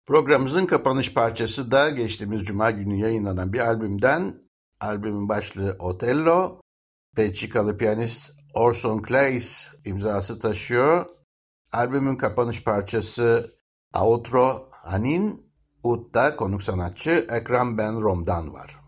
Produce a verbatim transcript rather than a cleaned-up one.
Programımızın kapanış parçası da geçtiğimiz Cuma günü yayınlanan bir albümden. Albümün başlığı Otello. Belçikalı piyanist Orson Claes imzası taşıyor. Albümün kapanış parçası Outro Hanin. Ud'da konuk sanatçı Ekrem Ben Rom'dan var.